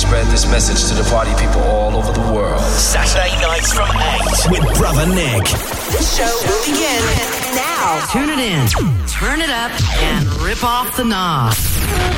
spread this message to the party people all over the world. Saturday nights from 8 with Brother Nick. The show will begin now. Tune it in, turn it up, and rip off the knob.